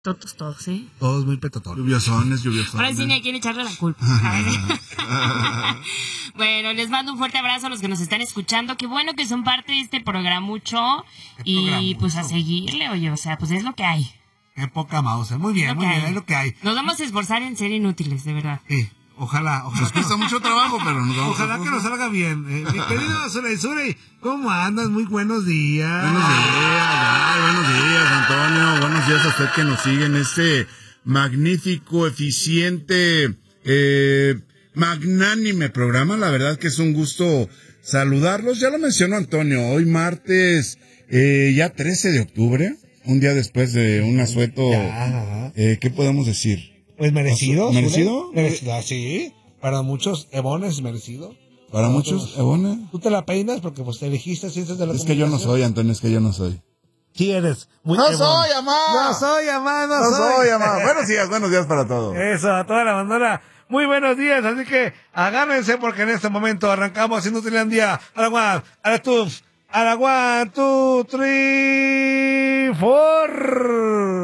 Todos, ¿eh? Todos muy petotones. Lluviosones. Ahora sí ni hay quien echarle la culpa. Bueno, les mando un fuerte abrazo a los que nos están escuchando. Qué bueno que son parte de este programucho. Y pues a seguirle, oye, o sea, pues es lo que hay. Qué poca mouse. Muy bien, es lo que hay. Nos vamos a esforzar en ser inútiles, de verdad. Ojalá. Nos cuesta mucho trabajo, pero ojalá que nos salga bien. Mi querido Surey, ¿cómo andas? Muy buenos días. Buenos días, Antonio. Buenos días a usted que nos sigue en este magnífico, eficiente, magnánime programa. La verdad que es un gusto saludarlos. Ya lo mencionó Antonio, hoy martes, ya 13 de octubre, un día después de un asueto, ¿qué podemos decir? Pues merecido. ¿Merecido? Sí. Para muchos, Evones, merecido. Para muchos, Evones. Tú te la peinas porque pues te elegiste ciencias de la Es que yo no soy, Antonio, es que yo no soy. Sí eres. No soy, amá. No soy, amá. Buenos días para todos. Eso, a toda la bandera. Muy buenos días, así que agárrense porque en este momento arrancamos Inutilandia. A la 1, 2, 3, 4.